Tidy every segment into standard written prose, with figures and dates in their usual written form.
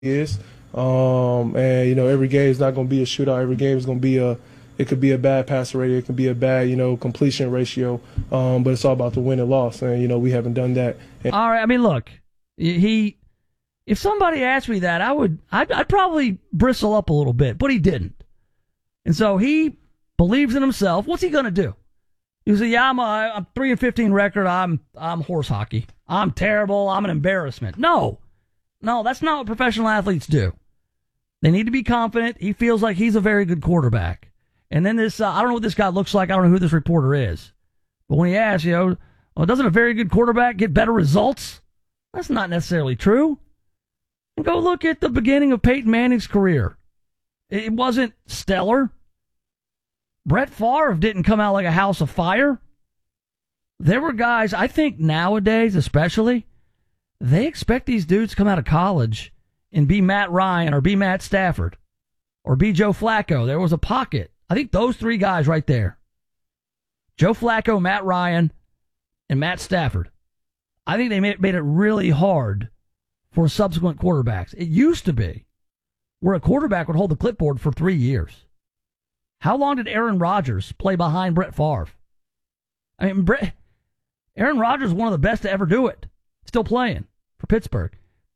is. And every game is not going to be a shootout. Every game is going to be it could be a bad passer rating, it could be a bad completion ratio. But it's all about the win and loss, and we haven't done that. All right, I mean, look, if somebody asked me that, I'd probably bristle up a little bit, but he didn't. And so he believes in himself. What's he going to do? He said, "Yeah, I'm 3-15 record. I'm horse hockey. I'm terrible. I'm an embarrassment." No, that's not what professional athletes do. They need to be confident. He feels like he's a very good quarterback. And then this, I don't know what this guy looks like. I don't know who this reporter is. But when he asks, doesn't a very good quarterback get better results? That's not necessarily true. And go look at the beginning of Peyton Manning's career. It wasn't stellar. Brett Favre didn't come out like a house of fire. There were guys, I think nowadays especially, they expect these dudes to come out of college and be Matt Ryan or be Matt Stafford or be Joe Flacco. There was a pocket. I think those three guys right there, Joe Flacco, Matt Ryan, and Matt Stafford, I think they made it really hard for subsequent quarterbacks. It used to be where a quarterback would hold the clipboard for 3 years. How long did Aaron Rodgers play behind Brett Favre? I mean, Aaron Rodgers is one of the best to ever do it. Still playing for Pittsburgh.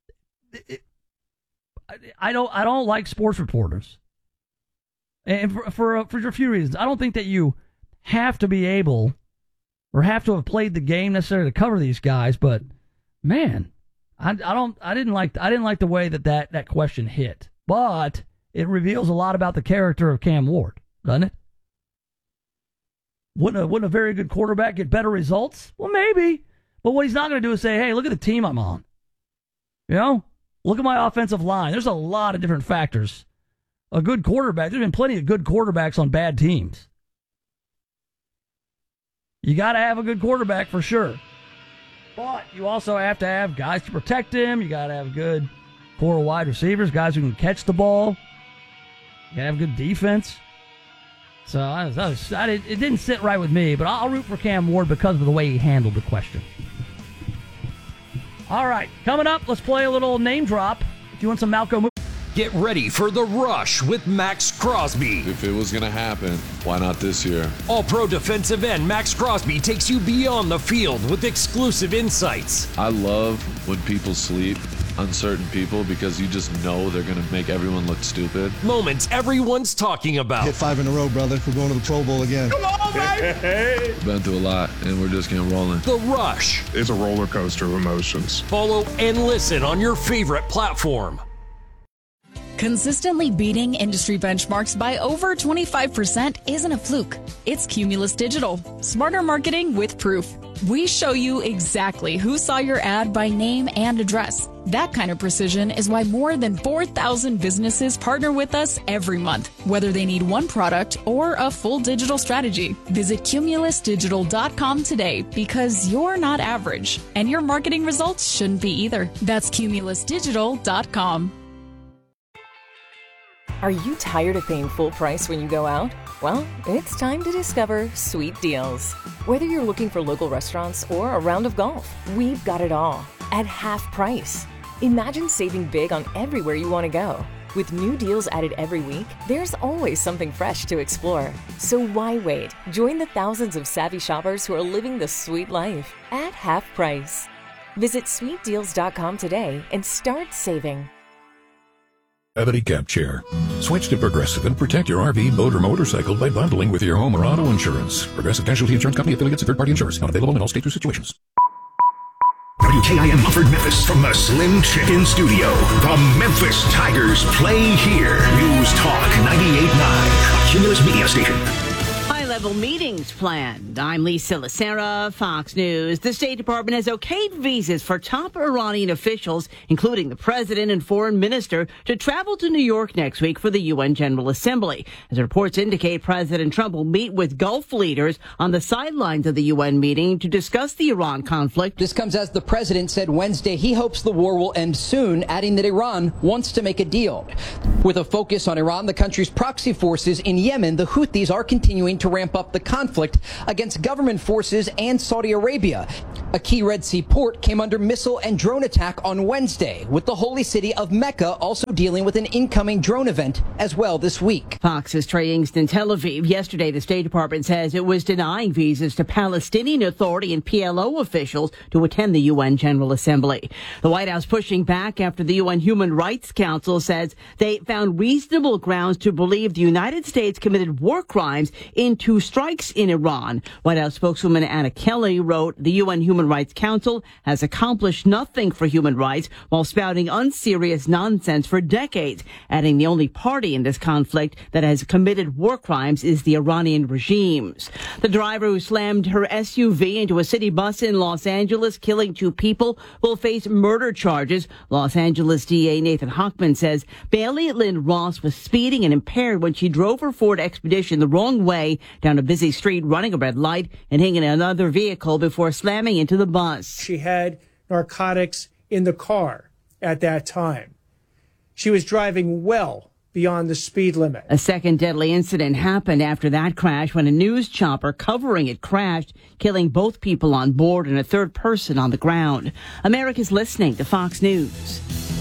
I don't like sports reporters. And for a few reasons. I don't think that you have to be able or have to have played the game necessarily to cover these guys, but man, I didn't like the way that question hit. But it reveals a lot about the character of Cam Ward, doesn't it? Wouldn't a very good quarterback get better results? Well, maybe. But what he's not going to do is say, "Hey, look at the team I'm on. Look at my offensive line." There's a lot of different factors. A good quarterback, there's been plenty of good quarterbacks on bad teams. You got to have a good quarterback for sure. But you also have to have guys to protect him. You got to have good core wide receivers, guys who can catch the ball. You got to have good defense. So it didn't sit right with me, but I'll root for Cam Ward because of the way he handled the question. All right, coming up, let's play a little name drop. If you want some Malcolm. Get ready for The Rush with Max Crosby. If it was going to happen, why not this year? All-Pro defensive end Max Crosby takes you beyond the field with exclusive insights. I love when people sleep on certain people because you just know they're going to make everyone look stupid. Moments everyone's talking about. Hit 5 in a row, brother. We're going to the Pro Bowl again. Come on, baby! Been through a lot, and we're just getting rolling. The Rush. It's a roller coaster of emotions. Follow and listen on your favorite platform. Consistently beating industry benchmarks by over 25% isn't a fluke. It's Cumulus Digital. Smarter marketing with proof. We show you exactly who saw your ad by name and address. That kind of precision is why more than 4,000 businesses partner with us every month, whether they need one product or a full digital strategy. Visit cumulusdigital.com today because you're not average, and your marketing results shouldn't be either. That's cumulusdigital.com. Are you tired of paying full price when you go out? Well, it's time to discover Sweet Deals. Whether you're looking for local restaurants or a round of golf, we've got it all at half price. Imagine saving big on everywhere you want to go. With new deals added every week, there's always something fresh to explore. So why wait? Join the thousands of savvy shoppers who are living the sweet life at half price. Visit sweetdeals.com today and start saving. Gravity Cab Chair. Switch to Progressive and protect your RV, boat, or motorcycle by bundling with your home or auto insurance. Progressive Casualty Insurance Company, affiliates, and third-party insurers. Not available in all states or situations. WKIM Mumford, Memphis, from the Slim Chicken Studio. The Memphis Tigers play here. News Talk 98.9, a Cumulus Media Station. High-level meetings planned. I'm Lisa Lacera, Fox News. The State Department has okayed visas for top Iranian officials, including the president and foreign minister, to travel to New York next week for the UN General Assembly. As reports indicate, President Trump will meet with Gulf leaders on the sidelines of the UN meeting to discuss the Iran conflict. This comes as the president said Wednesday he hopes the war will end soon, adding that Iran wants to make a deal. With a focus on Iran, the country's proxy forces in Yemen, the Houthis are continuing to ramp ramp up the conflict against government forces and Saudi Arabia. A key Red Sea port came under missile and drone attack on Wednesday, with the holy city of Mecca also dealing with an incoming drone event as well this week. Fox's Trey Yingst in Tel Aviv. Yesterday, the State Department says it was denying visas to Palestinian Authority and PLO officials to attend the UN General Assembly. The White House pushing back after the UN Human Rights Council says they found reasonable grounds to believe the United States committed war crimes in 2 strikes in Iran. White House spokeswoman Anna Kelly wrote, the UN Human Rights Council has accomplished nothing for human rights while spouting unserious nonsense for decades, adding the only party in this conflict that has committed war crimes is the Iranian regimes. The driver who slammed her SUV into a city bus in Los Angeles, killing 2 people, will face murder charges. Los Angeles DA Nathan Hochman says Bailey Lynn Ross was speeding and impaired when she drove her Ford Expedition the wrong way down a busy street, running a red light and hitting another vehicle before slamming into the bus. She had narcotics in the car at that time. She was driving well beyond the speed limit. A second deadly incident happened after that crash when a news chopper covering it crashed, killing both people on board and a third person on the ground. America's listening to Fox News.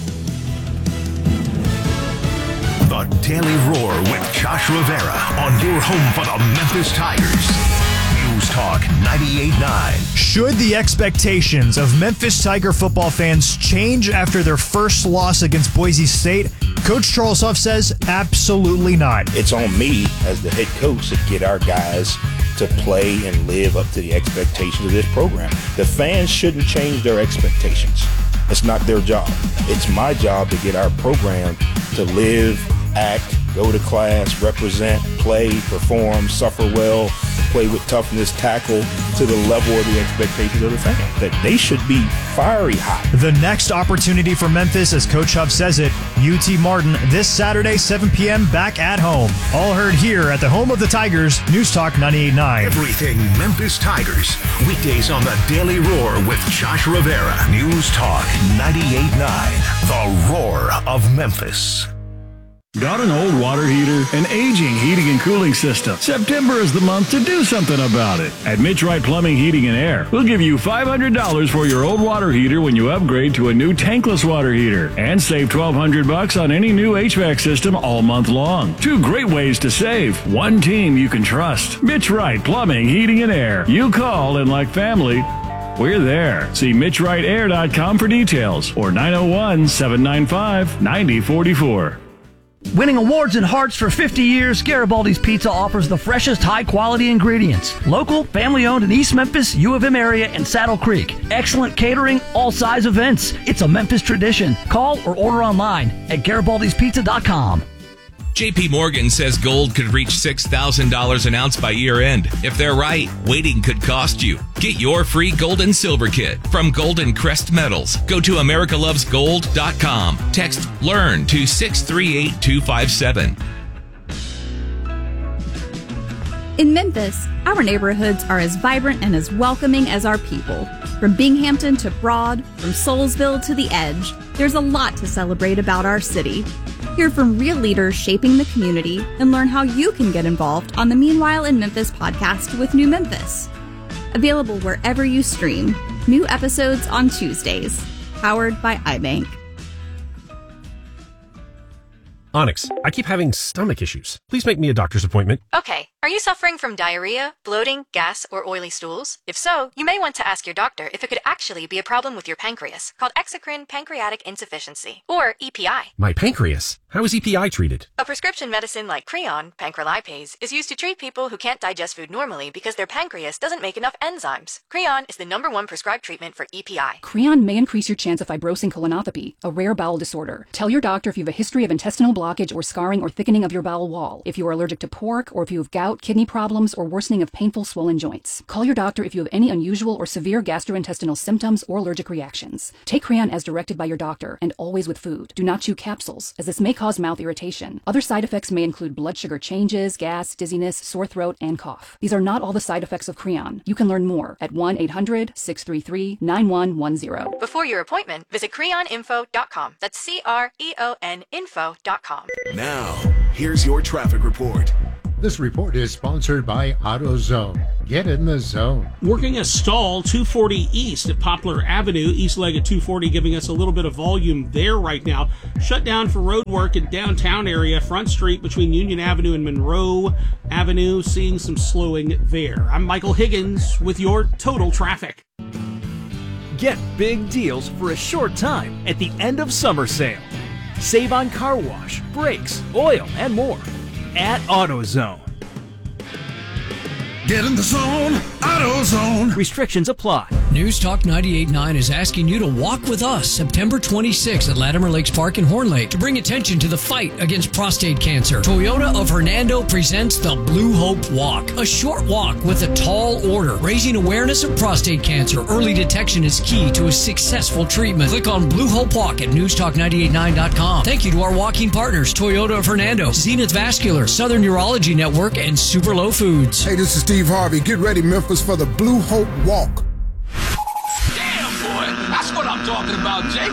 The Daily Roar with Josh Rivera on your home for the Memphis Tigers. News Talk 98.9. Should the expectations of Memphis Tiger football fans change after their first loss against Boise State? Coach Charles Huff says absolutely not. It's on me as the head coach to get our guys to play and live up to the expectations of this program. The fans shouldn't change their expectations. It's not their job. It's my job to get our program to live, act, go to class, represent, play, perform, suffer well, play with toughness, tackle to the level of the expectations of the fans. That they should be fiery hot. The next opportunity for Memphis, as Coach Huff says it, UT Martin, this Saturday, 7 p.m. back at home. All heard here at the home of the Tigers, News Talk 98.9. Everything Memphis Tigers. Weekdays on the Daily Roar with Josh Rivera. News Talk 98.9. The Roar of Memphis. Got an old water heater? An aging heating and cooling system? September is the month to do something about it. At Mitch Wright Plumbing, Heating and Air, we'll give you $500 for your old water heater when you upgrade to a new tankless water heater. And save $1,200 on any new HVAC system all month long. 2 great ways to save. One team you can trust. Mitch Wright Plumbing, Heating and Air. You call and like family, we're there. See MitchWrightAir.com for details or 901-795-9044. Winning awards and hearts for 50 years, Garibaldi's Pizza offers the freshest, high-quality ingredients. Local, family-owned in East Memphis, U of M area, and Saddle Creek. Excellent catering, all-size events. It's a Memphis tradition. Call or order online at Garibaldi'sPizza.com. JP Morgan says gold could reach $6,000 an ounce by year end. If they're right, waiting could cost you. Get your free gold and silver kit from Golden Crest Metals. Go to americalovesgold.com. Text LEARN to 638257. In Memphis, our neighborhoods are as vibrant and as welcoming as our people. From Binghamton to Broad, from Soulsville to the Edge, there's a lot to celebrate about our city. Hear from real leaders shaping the community and learn how you can get involved on the Meanwhile in Memphis podcast with New Memphis. Available wherever you stream. New episodes on Tuesdays. Powered by iBank. Onyx, I keep having stomach issues. Please make me a doctor's appointment. Okay. Are you suffering from diarrhea, bloating, gas, or oily stools? If so, you may want to ask your doctor if it could actually be a problem with your pancreas, called exocrine pancreatic insufficiency, or EPI. My pancreas? How is EPI treated? A prescription medicine like Creon, pancrelipase, is used to treat people who can't digest food normally because their pancreas doesn't make enough enzymes. Creon is the #1 prescribed treatment for EPI. Creon may increase your chance of fibrosing colonopathy, a rare bowel disorder. Tell your doctor if you have a history of intestinal blockage or scarring or thickening of your bowel wall, if you are allergic to pork, or if you have gout, kidney problems, or worsening of painful swollen joints. Call your doctor if you have any unusual or severe gastrointestinal symptoms or allergic reactions. Take Creon as directed by your doctor, and always with food. Do not chew capsules, as this may cause mouth irritation. Other side effects may include blood sugar changes, gas, dizziness, sore throat, and cough. These are not all the side effects of Creon. You can learn more at 1-800-633-9110. Before your appointment, visit creoninfo.com. That's CREON info.com. Now, here's your traffic report. This report is sponsored by AutoZone. Get in the zone. Working a stall 240 East at Poplar Avenue, east leg of 240, giving us a little bit of volume there right now. Shut down for road work in downtown area, Front Street between Union Avenue and Monroe Avenue, seeing some slowing there. I'm Michael Higgins with your Total Traffic. Get big deals for a short time at the end of summer sale. Save on car wash, brakes, oil, and more at AutoZone. Get in the zone, AutoZone. Restrictions apply. News Talk 98.9 is asking you to walk with us September 26th at Latimer Lakes Park in Horn Lake to bring attention to the fight against prostate cancer. Toyota of Hernando presents the Blue Hope Walk, a short walk with a tall order, raising awareness of prostate cancer. Early detection is key to a successful treatment. Click on Blue Hope Walk at newstalk989.com. Thank you to our walking partners, Toyota of Hernando, Zenith Vascular, Southern Urology Network, and Super Low Foods. Hey, this is Steve Harvey. Get ready, Memphis, for the Blue Hope Walk. Damn, boy. That's what I'm talking about, Jake.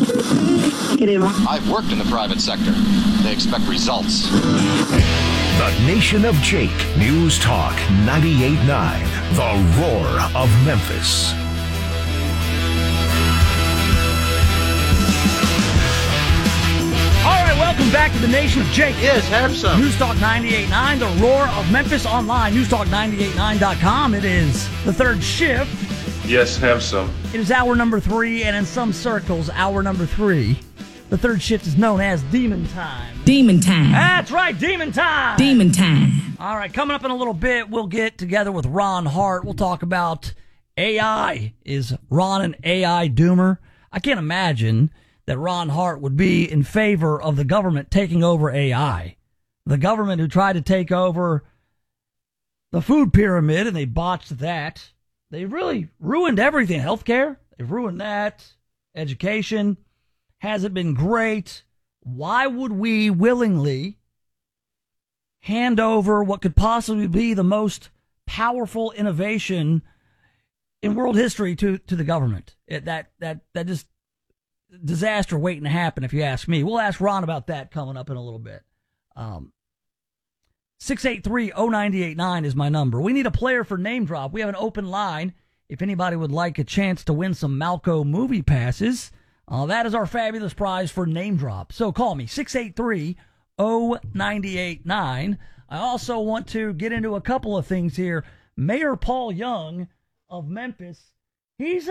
I've worked in the private sector. They expect results. The Nation of Jake. News Talk 98.9. The Roar of Memphis. All right, welcome back to the Nation of Jake. Yes, have some. News Talk 98.9, the Roar of Memphis online, newstalk989.com. It is the third shift. Yes, have some. It is hour number 3, and in some circles, hour number 3. The third shift is known as Demon Time. Demon Time. That's right, Demon Time. Demon Time. All right, coming up in a little bit, we'll get together with Ron Hart. We'll talk about AI. Is Ron an AI doomer? I can't imagine that Ron Hart would be in favor of the government taking over AI. The government who tried to take over the food pyramid, and they botched that. They really ruined everything. Healthcare, they've ruined that. Education hasn't been great. Why would we willingly hand over what could possibly be the most powerful innovation in world history to the government? That just disaster waiting to happen, if you ask me. We'll ask Ron about that coming up in a little bit. 683-0989 is my number. We need a player for Name Drop. We have an open line if anybody would like a chance to win some Malco movie passes. That is our fabulous prize for Name Drop. So call me, 683-0989. I also want to get into a couple of things here. Mayor Paul Young of Memphis, he's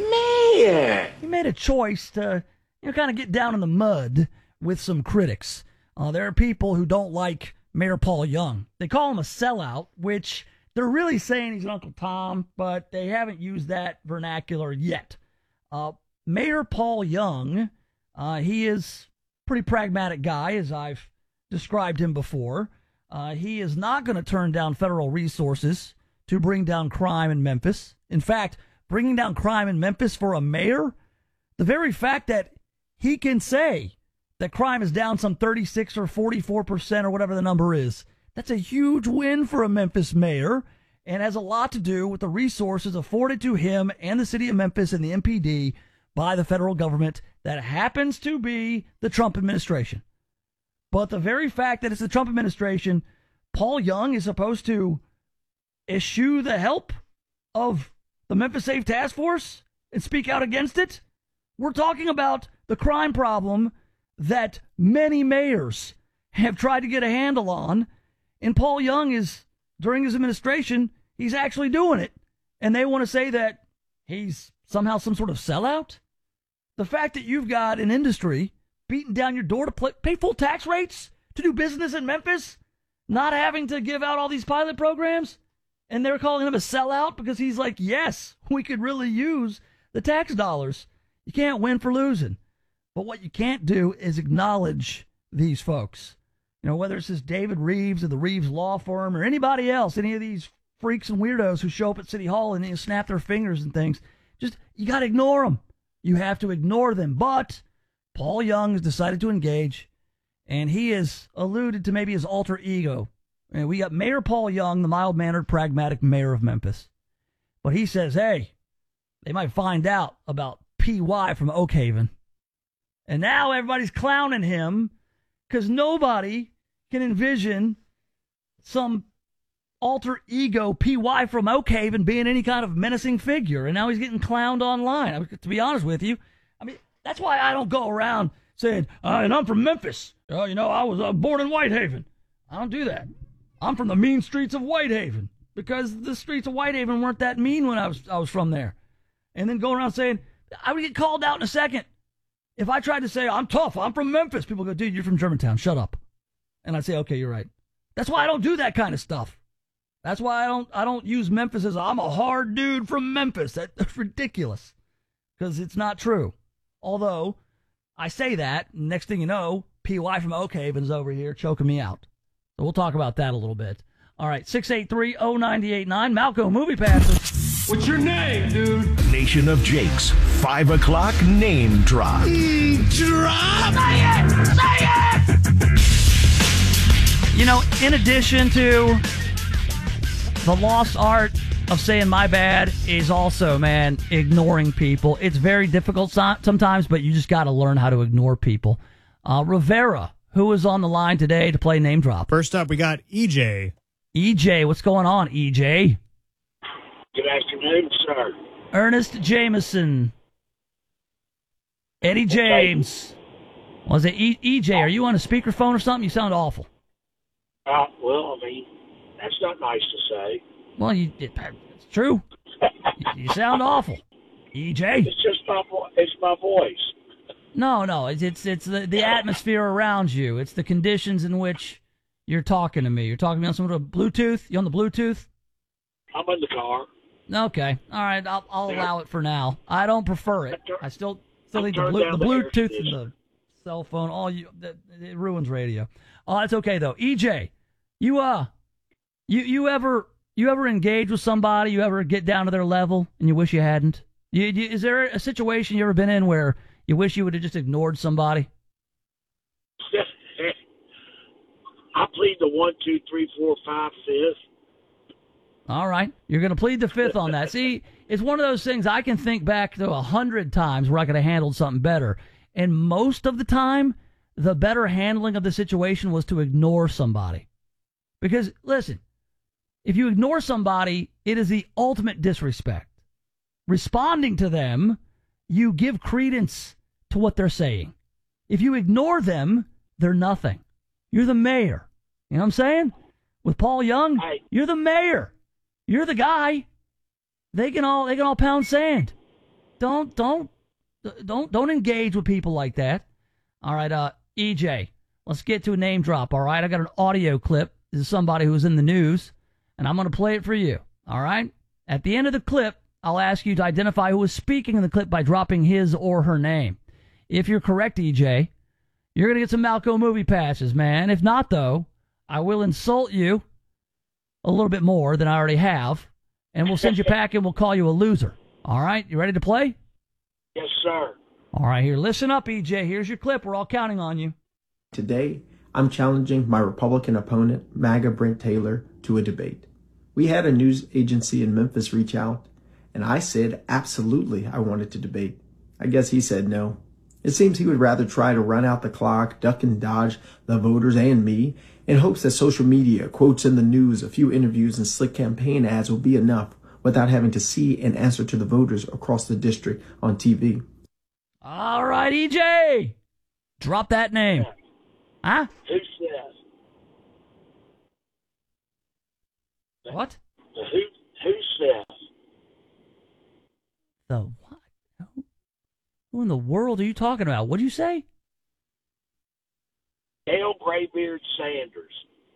mayor. He made a choice to, kind of get down in the mud with some critics. There are people who don't like Mayor Paul Young. They call him a sellout, which they're really saying he's an Uncle Tom, but they haven't used that vernacular yet. Mayor Paul Young, he is a pretty pragmatic guy, as I've described him before. He is not going to turn down federal resources to bring down crime in Memphis. In fact, bringing down crime in Memphis for a mayor, the very fact that he can say that crime is down some 36 or 44% or whatever the number is, that's a huge win for a Memphis mayor, and has a lot to do with the resources afforded to him and the city of Memphis and the MPD by the federal government that happens to be the Trump administration. But the very fact that it's the Trump administration, Paul Young is supposed to eschew the help of the Memphis Safe Task Force and speak out against it? We're talking about the crime problem that many mayors have tried to get a handle on, and Paul Young is, during his administration, he's actually doing it. And they want to say that he's somehow some sort of sellout? The fact that you've got an industry beating down your door to pay full tax rates to do business in Memphis, not having to give out all these pilot programs, and they're calling him a sellout because he's like, yes, we could really use the tax dollars. You can't win for losing. But what you can't do is acknowledge these folks. Whether it's this David Reeves of the Reeves Law Firm or anybody else, any of these freaks and weirdos who show up at City Hall and snap their fingers and things, you got to ignore them. You have to ignore them. But Paul Young has decided to engage, and he has alluded to maybe his alter ego. And we got Mayor Paul Young, the mild-mannered, pragmatic mayor of Memphis. But he says, hey, they might find out about PY from Oak Haven. And now everybody's clowning him because nobody can envision some alter ego PY from Oak Haven being any kind of menacing figure, and now he's getting clowned online. I mean, to be honest with you, I mean, that's why I don't go around saying, and I'm from Memphis. I was born in Whitehaven. I don't do that. I'm from the mean streets of Whitehaven, because the streets of Whitehaven weren't that mean when I was from there. And then going around saying, I would get called out in a second. If I tried to say, I'm tough, I'm from Memphis, people go, dude, you're from Germantown, shut up. And I'd say, okay, you're right. That's why I don't do that kind of stuff. That's why I don't use Memphis as I'm a hard dude from Memphis. That's ridiculous, because it's not true. Although I say that, next thing you know, PY from Oak Haven's over here choking me out. So we'll talk about that a little bit. All right, 683-0989, Malco Movie Passes. What's your name, dude? Nation of Jakes, 5 o'clock name drop. Drop! Say it! Say it! You know, in addition to the lost art of saying my bad is also, man, ignoring people. It's very difficult sometimes, but you just got to learn how to ignore people. Rivera, who is on the line today to play Name Drop? First up, we got EJ. EJ, what's going on, EJ? Good afternoon, sir. Ernest Jameson. Eddie James. Was it EJ? Are you on a speakerphone or something? You sound awful. Well, I mean, that's not nice to say. Well, it's true. You sound awful, EJ. It's just it's my voice. No, it's the atmosphere around you. It's the conditions in which you're talking to me. You're talking to me on some sort of Bluetooth. You on the Bluetooth? I'm in the car. Okay, all right. I'll allow it for now. I don't prefer it. I still think the Bluetooth and the cell phone, it ruins radio. Oh, it's okay though. EJ, you ever engage with somebody? You ever get down to their level and you wish you hadn't? Is there a situation you ever been in where you wish you would have just ignored somebody? I plead the 1, 2, 3, 4, 5, 5th. All right. You're going to plead the 5th on that. See, it's one of those things I can think back to 100 times where I could have handled something better. And most of the time, the better handling of the situation was to ignore somebody. Because, listen, if you ignore somebody, it is the ultimate disrespect. Responding to them, you give credence to what they're saying. If you ignore them, they're nothing. You're the mayor. You know what I'm saying? With Paul Young, you're the mayor. You're the guy. They can all pound sand. Don't engage with people like that. All right, EJ, let's get to a name drop. All right, I got an audio clip. This is somebody who's in the news, and I'm going to play it for you. All right. At the end of the clip, I'll ask you to identify who is speaking in the clip by dropping his or her name. If you're correct, EJ, you're going to get some Malco Movie Passes, man. If not, though, I will insult you a little bit more than I already have, and we'll send you back and we'll call you a loser. All right? You ready to play? Yes, sir. All right, here. Listen up, EJ. Here's your clip. We're all counting on you. Today, I'm challenging my Republican opponent, MAGA Brent Taylor, to a debate. We had a news agency in Memphis reach out, and I said absolutely I wanted to debate. I guess he said no. It seems he would rather try to run out the clock, duck and dodge the voters and me, in hopes that social media, quotes in the news, a few interviews, and slick campaign ads will be enough without having to see and answer to the voters across the district on TV. All right, EJ. Drop that name. Huh? Who says? What? Who says? The what? Who in the world are you talking about? What did you say? Dale Graybeard Sanders.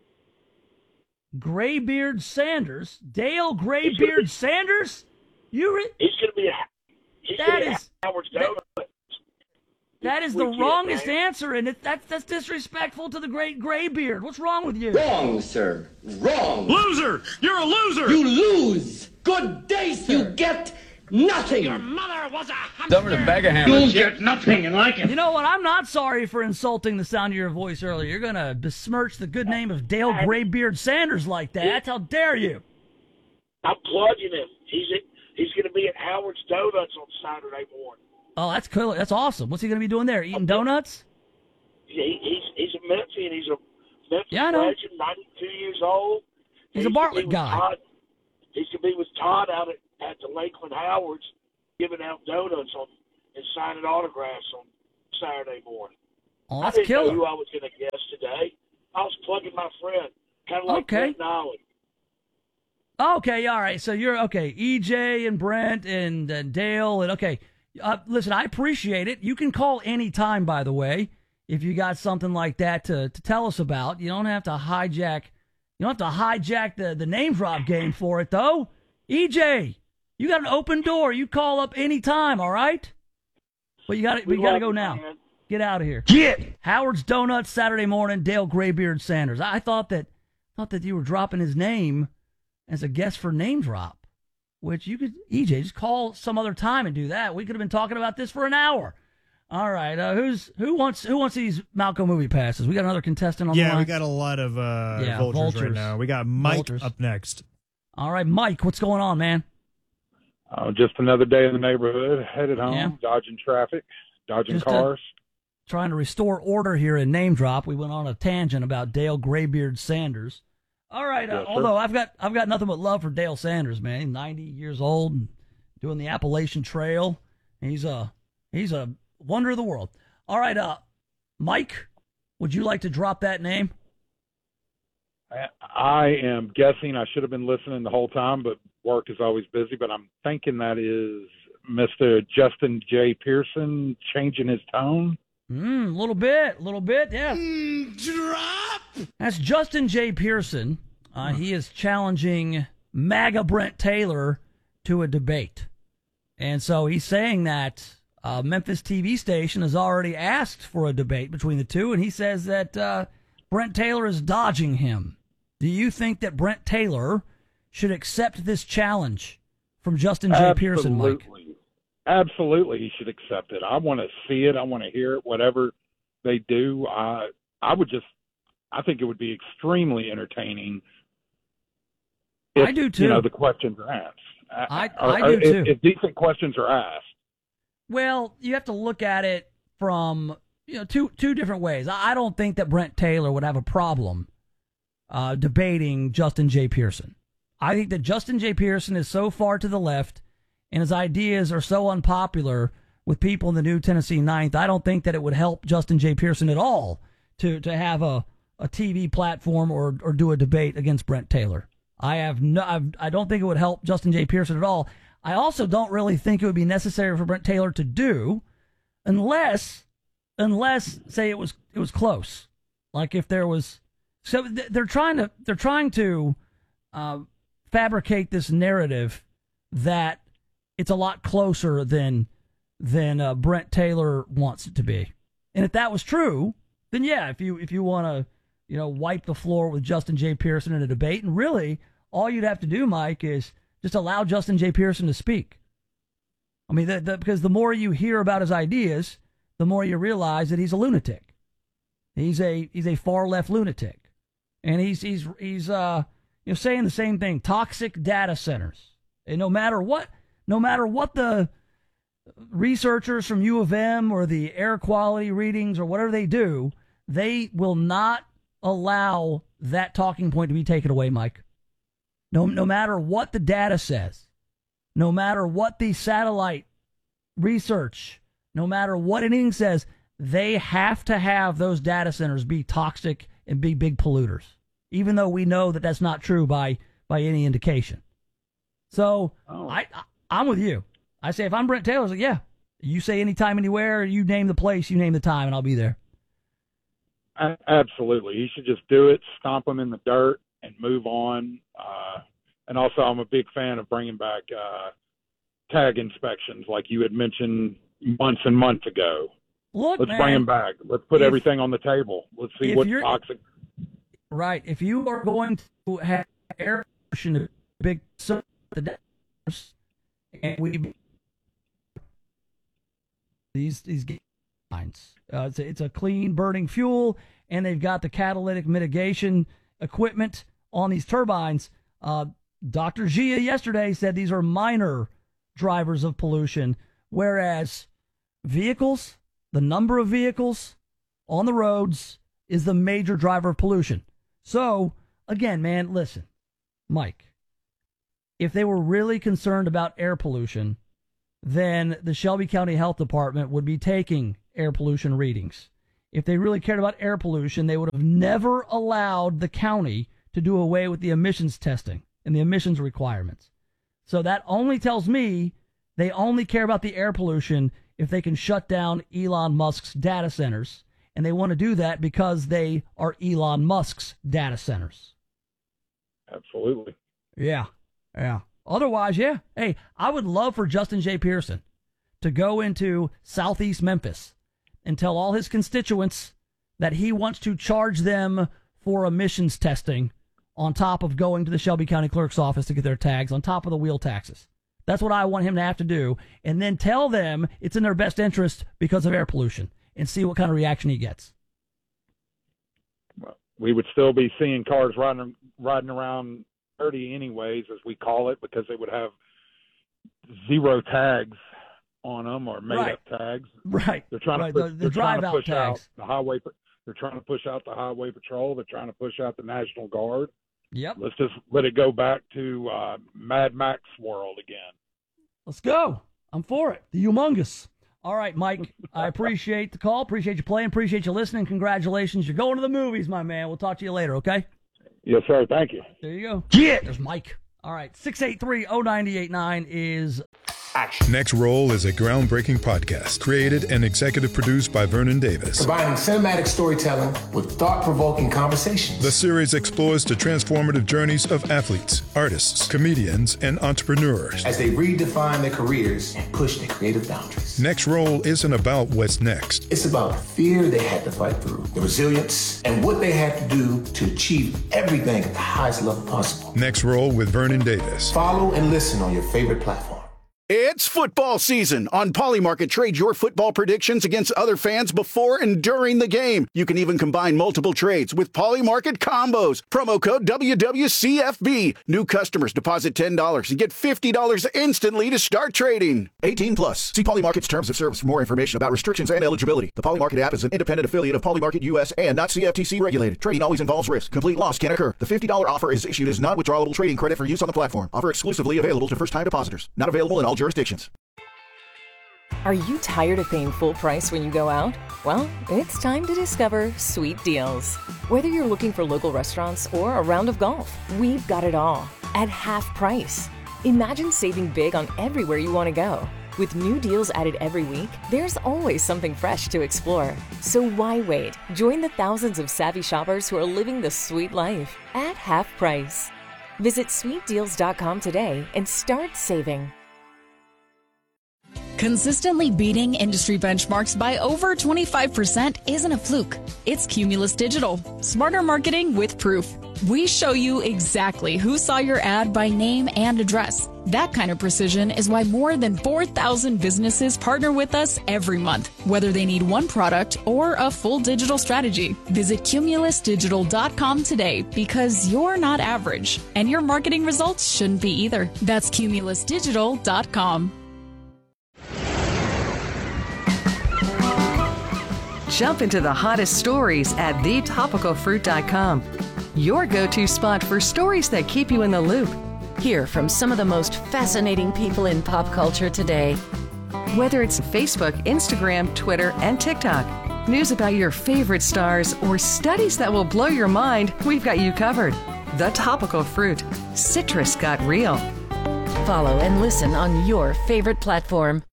Graybeard Sanders? Dale Graybeard Sanders? He's going to be Howard Donuts. That is the wrongest answer, and that's disrespectful to the great Graybeard. What's wrong with you? Wrong, sir. Wrong. Loser! You're a loser! You lose! Good day, sir. You get nothing. Your mother was a hamster. Dumber than a bag of hammers. You'll get nothing and like it. You know what? I'm not sorry for insulting the sound of your voice earlier. You're going to besmirch the good name of Dale Graybeard Sanders like that. How dare you? I'm plugging him. He's going to be at Howard's Donuts on Saturday morning. Oh, that's cool. That's awesome. What's he going to be doing there? Eating donuts? He's a Memphian. He's a Memphis Yeah, I know. legend, 92 years old. He's a Bartlett guy. He should be with Todd out at the Lakeland Howards, giving out donuts and signing autographs on Saturday morning. Oh, I that's didn't killer. know who I was going to guess today. I was plugging my friend, kind of like Brent Nolly. Okay, all right. So you're okay. EJ and Brent and Dale and okay. Listen, I appreciate it. You can call any time, by the way, if you got something like that to tell us about. You don't have to hijack. You don't have to hijack the name drop game for it, though. EJ, you got an open door. You call up any time, all right? But we got to go now. Man. Get out of here. Get Howard's Donuts Saturday morning. Dale Graybeard Sanders. I thought that you were dropping his name as a guest for name drop, which you could, EJ, just call some other time and do that. We could have been talking about this for an hour. All right, who wants these Malco movie passes? We got another contestant on the line. Yeah, we got a lot of vultures right now. We got Mike up next. All right, Mike, what's going on, man? Just another day in the neighborhood, headed home, dodging traffic, dodging cars. Trying to restore order here in name drop. We went on a tangent about Dale Graybeard Sanders. All right, Yes, although I've got nothing but love for Dale Sanders, man. He's 90 years old, and doing the Appalachian Trail. He's a wonder of the world. All right, Mike, would you like to drop that name? I am guessing. I should have been listening the whole time, but work is always busy. But I'm thinking that is Mr. Justin J. Pearson changing his tone. A little bit, yeah. Drop! That's Justin J. Pearson. He is challenging MAGA Brent Taylor to a debate. And so he's saying that Memphis TV station has already asked for a debate between the two, and he says that Brent Taylor is dodging him. Do you think that Brent Taylor should accept this challenge from Justin J. Pearson, Mike? Absolutely, he should accept it. I want to see it. I want to hear it. Whatever they do, I think it would be extremely entertaining. If, I do too. The questions are asked. I do too. If decent questions are asked. Well, you have to look at it from two different ways. I don't think that Brent Taylor would have a problem debating Justin J. Pearson. I think that Justin J. Pearson is so far to the left, and his ideas are so unpopular with people in the New Tennessee Ninth. I don't think that it would help Justin J. Pearson at all to have a TV platform or do a debate against Brent Taylor. I don't think it would help Justin J. Pearson at all. I also don't really think it would be necessary for Brent Taylor to do, unless say it was close. Like if there was, so they're trying to fabricate this narrative that it's a lot closer than Brent Taylor wants it to be. And if that was true, then yeah, if you want to wipe the floor with Justin J. Pearson in a debate, and really all you'd have to do, Mike, is just allow Justin J. Pearson to speak. I mean, because the more you hear about his ideas, the more you realize that he's a lunatic. He's a far left lunatic, and he's saying the same thing. Toxic data centers, and no matter what the researchers from U of M or the air quality readings or whatever they do, they will not allow that talking point to be taken away, Mike. No matter what the data says, no matter what the satellite research, no matter what anything says, they have to have those data centers be toxic and be big polluters, even though we know that that's not true by any indication. So I'm with you. I say if I'm Brent Taylor, yeah, you say anytime, anywhere, you name the place, you name the time, and I'll be there. Absolutely. He should just do it, stomp them in the dirt, and move on. And also, I'm a big fan of bringing back tag inspections like you had mentioned months and months ago. Look, Let's bring them back. Let's put everything on the table. Let's see what's toxic. Right. If you are going to have air pollution, big and we these lines, it's a clean burning fuel, and they've got the catalytic mitigation equipment on these turbines. Dr. Gia yesterday said these are minor drivers of pollution, whereas vehicles, the number of vehicles on the roads is the major driver of pollution. So, again, man, listen, Mike, if they were really concerned about air pollution, then the Shelby County Health Department would be taking air pollution readings. If they really cared about air pollution, they would have never allowed the county to do away with the emissions testing and the emissions requirements. So that only tells me they only care about the air pollution if they can shut down Elon Musk's data centers. And they want to do that because they are Elon Musk's data centers. Absolutely. Yeah. Otherwise, yeah. Hey, I would love for Justin J. Pearson to go into Southeast Memphis and tell all his constituents that he wants to charge them for emissions testing on top of going to the Shelby County Clerk's office to get their tags, on top of the wheel taxes. That's what I want him to have to do. And then tell them it's in their best interest because of air pollution, and see what kind of reaction he gets. Well, we would still be seeing cars riding around dirty anyways, as we call it, because they would have zero tags on them or made-up tags. Right. They're trying to push, the drive-out tags. Out the highway. They're trying to push out the highway patrol. They're trying to push out the National Guard. Yep. Let's just let it go back to Mad Max world again. Let's go. I'm for it. The humongous. All right, Mike, I appreciate the call. Appreciate you playing. Appreciate you listening. Congratulations. You're going to the movies, my man. We'll talk to you later, okay? Yes, sir. Thank you. There you go. Yeah. There's Mike. All right. 683-0989 is... Action. Next Roll is a groundbreaking podcast created and executive produced by Vernon Davis. Combining cinematic storytelling with thought-provoking conversations. The series explores the transformative journeys of athletes, artists, comedians, and entrepreneurs as they redefine their careers and push their creative boundaries. Next Roll isn't about what's next. It's about the fear they had to fight through, the resilience, and what they had to do to achieve everything at the highest level possible. Next Roll with Vernon Davis. Follow and listen on your favorite platform. It's football season. On Polymarket, trade your football predictions against other fans before and during the game. You can even combine multiple trades with Polymarket combos. Promo code WWCFB. New customers deposit $10 and get $50 instantly to start trading. 18 plus. See Polymarket's terms of service for more information about restrictions and eligibility. The Polymarket app is an independent affiliate of Polymarket US and not CFTC regulated. Trading always involves risk. Complete loss can occur. The $50 offer is issued as non-withdrawable trading credit for use on the platform. Offer exclusively available to first-time depositors. Not available in all jurisdictions. Are you tired of paying full price when you go out? Well, it's time to discover Sweet Deals. Whether you're looking for local restaurants or a round of golf, we've got it all at half price. Imagine saving big on everywhere you want to go. With new deals added every week, there's always something fresh to explore. So why wait? Join the thousands of savvy shoppers who are living the sweet life at half price. Visit sweetdeals.com today and start saving. Consistently beating industry benchmarks by over 25% isn't a fluke. It's Cumulus Digital. Smarter marketing with proof. We show you exactly who saw your ad by name and address. That kind of precision is why more than 4,000 businesses partner with us every month, whether they need one product or a full digital strategy. Visit cumulusdigital.com today because you're not average, and your marketing results shouldn't be either. That's cumulusdigital.com. Jump into the hottest stories at thetopicalfruit.com. Your go-to spot for stories that keep you in the loop. Hear from some of the most fascinating people in pop culture today. Whether it's Facebook, Instagram, Twitter, and TikTok, news about your favorite stars, or studies that will blow your mind, we've got you covered. The Topical Fruit. Citrus got real. Follow and listen on your favorite platform.